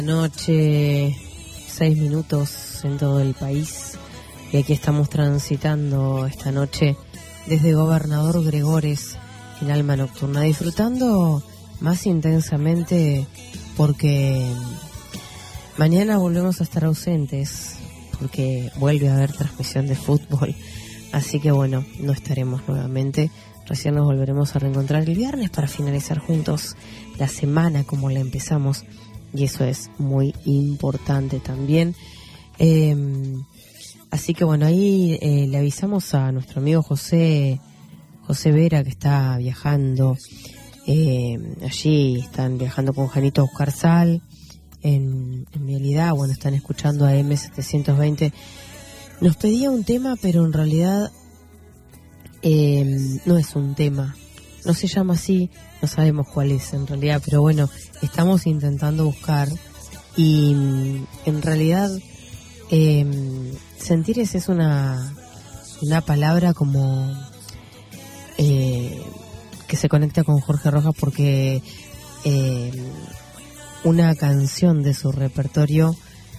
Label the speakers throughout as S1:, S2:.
S1: Noche, 6 minutos en todo el país, y aquí estamos transitando esta noche desde Gobernador Gregores en Alma Nocturna, disfrutando más intensamente porque mañana volvemos a estar ausentes porque vuelve a haber transmisión de fútbol, así que bueno, no estaremos nuevamente. Recién nos volveremos a reencontrar el viernes para finalizar juntos la semana como la empezamos, y eso es muy importante también. Así que bueno, ahí le avisamos a nuestro amigo José Vera, que está viajando. Allí están viajando con Janito a buscar sal en Vialidad. Bueno, están escuchando a M720. Nos pedía un tema, pero en realidad no es un tema, no se llama así, no sabemos cuál es en realidad, pero bueno, estamos intentando buscar, y en realidad sentires es una palabra como que se conecta con Jorge Rojas, porque una canción de su repertorio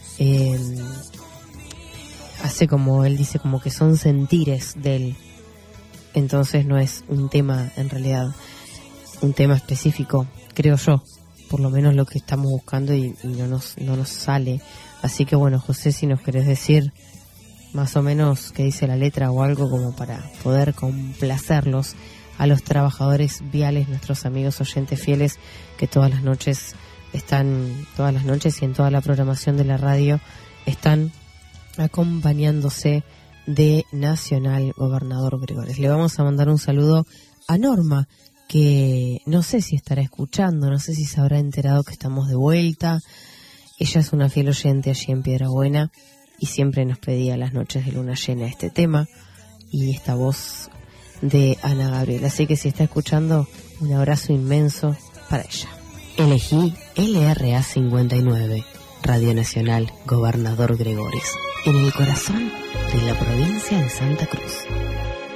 S1: hace, como él dice, como que son sentires de él. Entonces no es un tema, en realidad, un tema específico, creo yo, por lo menos lo que estamos buscando, y no nos sale. Así que bueno, José, si nos querés decir más o menos qué dice la letra o algo como para poder complacerlos a los trabajadores viales, nuestros amigos oyentes fieles que todas las noches y en toda la programación de la radio están acompañándose de Nacional Gobernador Gregores. Le vamos a mandar un saludo a Norma, que no sé si estará escuchando, no sé si se habrá enterado que estamos de vuelta. Ella es una fiel oyente allí en Piedrabuena y siempre nos pedía las noches de luna llena este tema y esta voz de Ana Gabriel. Así que si está escuchando, un abrazo inmenso para ella. Elegí LRA 59, Radio Nacional Gobernador Gregores, en el corazón de la provincia de Santa Cruz.